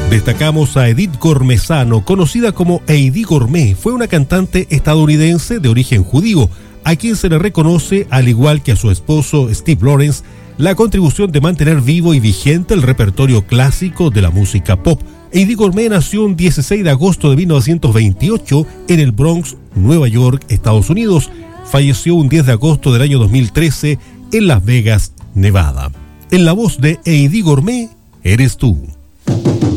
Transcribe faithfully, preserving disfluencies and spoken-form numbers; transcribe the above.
Destacamos a Edith Gormezano, conocida como Heidi Gourmet. Fue una cantante estadounidense de origen judío, a quien se le reconoce, al igual que a su esposo Steve Lawrence, la contribución de mantener vivo y vigente el repertorio clásico de la música pop. Heidi Gourmet nació un dieciséis de agosto de mil novecientos veintiocho en el Bronx, Nueva York, Estados Unidos. Falleció un diez de agosto del año dos mil trece en Las Vegas, Nevada. En la voz de Heidi Gourmet, eres tú.